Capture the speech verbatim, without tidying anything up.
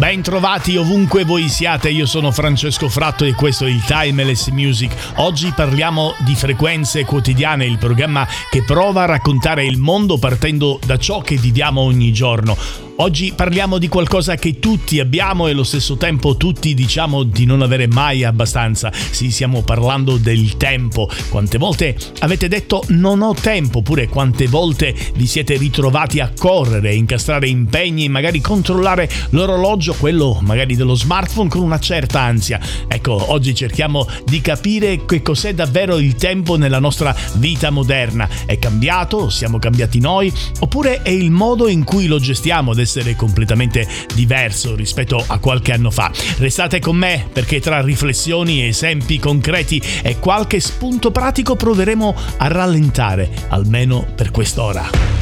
Ben trovati ovunque voi siate, io sono Francesco Fratto e questo è il Timeless Music. Oggi parliamo di frequenze quotidiane, il programma che prova a raccontare il mondo partendo da ciò che viviamo ogni giorno. Oggi parliamo di qualcosa che tutti abbiamo e allo stesso tempo tutti diciamo di non avere mai abbastanza. Sì, stiamo parlando del tempo. Quante volte avete detto non ho tempo, oppure quante volte vi siete ritrovati a correre, incastrare impegni e magari controllare l'orologio, quello magari dello smartphone, con una certa ansia. Ecco, oggi cerchiamo di capire che cos'è davvero il tempo nella nostra vita moderna. È cambiato? Siamo cambiati noi? Oppure è il modo in cui lo gestiamo ad essere completamente diverso rispetto a qualche anno fa? Restate con me, perché tra riflessioni, esempi concreti e qualche spunto pratico proveremo a rallentare, almeno per quest'ora.